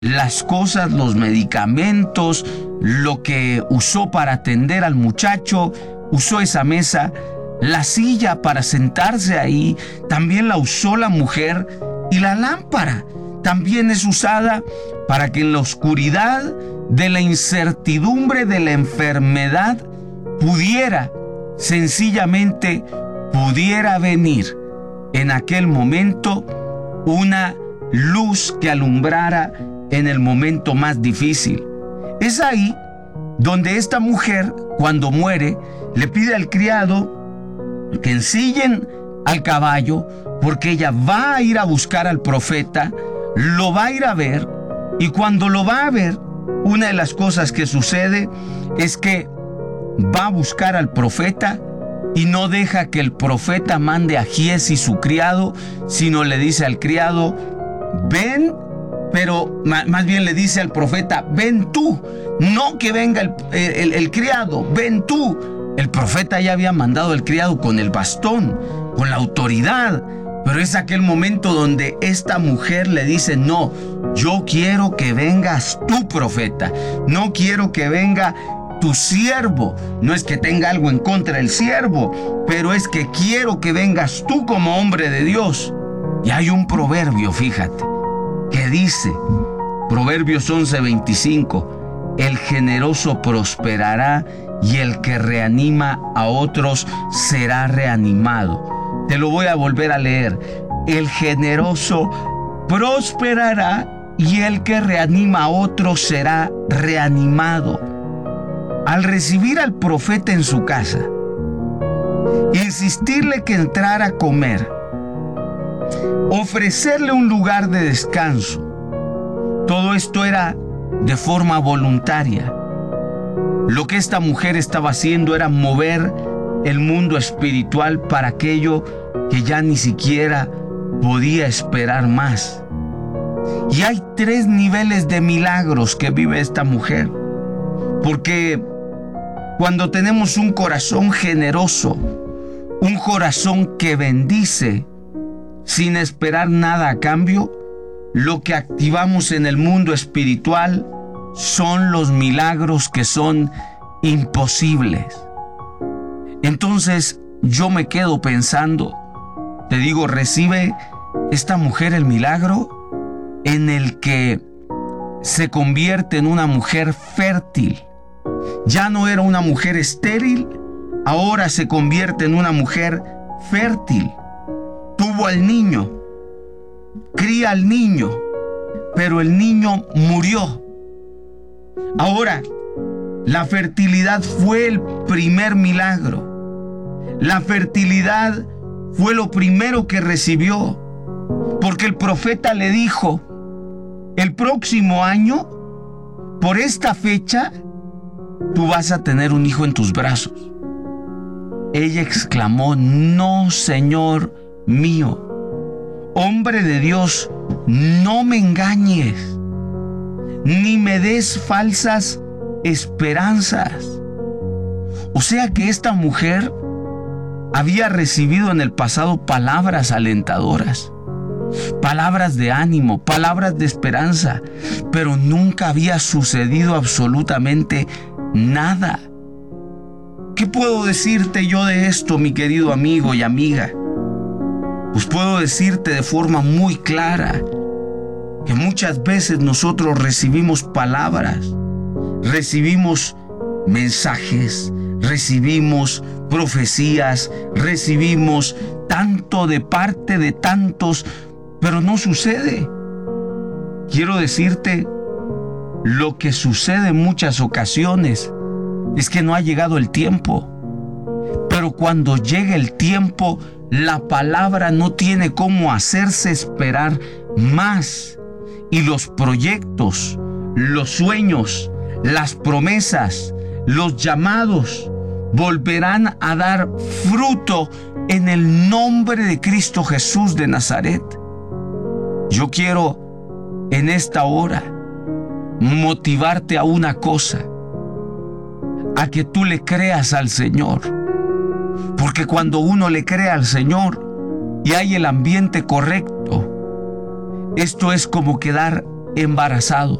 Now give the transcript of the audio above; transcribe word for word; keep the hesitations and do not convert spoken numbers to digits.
las cosas, los medicamentos, lo que usó para atender al muchacho, usó esa mesa, la silla para sentarse ahí, también la usó la mujer, y la lámpara también es usada para que en la oscuridad de la incertidumbre de la enfermedad pudiera, sencillamente pudiera venir en aquel momento una luz que alumbrara en el momento más difícil. Es ahí donde esta mujer, cuando muere, le pide al criado que ensillen al caballo, porque ella va a ir a buscar al profeta, lo va a ir a ver, y cuando lo va a ver, una de las cosas que sucede es que va a buscar al profeta y no deja que el profeta mande a Giezi, su criado, sino le dice al criado, ven, pero más bien le dice al profeta, ven tú, no que venga el, el, el criado, ven tú. El profeta ya había mandado al criado con el bastón, con la autoridad, pero es aquel momento donde esta mujer le dice, no, yo quiero que vengas tú, profeta, no quiero que venga tu siervo. No es que tenga algo en contra del siervo, pero es que quiero que vengas tú como hombre de Dios. Y hay un proverbio, fíjate, que dice, Proverbios once veinticinco, el generoso prosperará y el que reanima a otros será reanimado. Te lo voy a volver a leer. El generoso prosperará y el que reanima a otros será reanimado. Al recibir al profeta en su casa, insistirle que entrara a comer, ofrecerle un lugar de descanso, todo esto era de forma voluntaria. Lo que esta mujer estaba haciendo era mover el mundo espiritual para aquello que ya ni siquiera podía esperar más. Y hay tres niveles de milagros que vive esta mujer, porque cuando tenemos un corazón generoso, un corazón que bendice sin esperar nada a cambio, lo que activamos en el mundo espiritual son los milagros que son imposibles. Entonces yo me quedo pensando, te digo, recibe esta mujer el milagro en el que se convierte en una mujer fértil. Ya no era una mujer estéril, ahora se convierte en una mujer fértil. Tuvo al niño, cría al niño, pero el niño murió. Ahora, la fertilidad fue el primer milagro. La fertilidad fue lo primero que recibió, porque el profeta le dijo, el próximo año, por esta fecha, tú vas a tener un hijo en tus brazos. Ella exclamó, no, Señor mío, hombre de Dios, no me engañes, ni me des falsas esperanzas. O sea que esta mujer había recibido en el pasado palabras alentadoras, palabras de ánimo, palabras de esperanza, pero nunca había sucedido absolutamente nada. ¿Qué puedo decirte yo de esto, mi querido amigo y amiga? Pues puedo decirte de forma muy clara que muchas veces nosotros recibimos palabras, recibimos mensajes, recibimos profecías, recibimos tanto de parte de tantos, pero no sucede. Quiero decirte, lo que sucede en muchas ocasiones es que no ha llegado el tiempo. Pero cuando llegue el tiempo, la palabra no tiene cómo hacerse esperar más. Y los proyectos, los sueños, las promesas, los llamados volverán a dar fruto en el nombre de Cristo Jesús de Nazaret. Yo quiero en esta hora motivarte a una cosa, a que tú le creas al Señor. Porque cuando uno le cree al Señor y hay el ambiente correcto, esto es como quedar embarazado.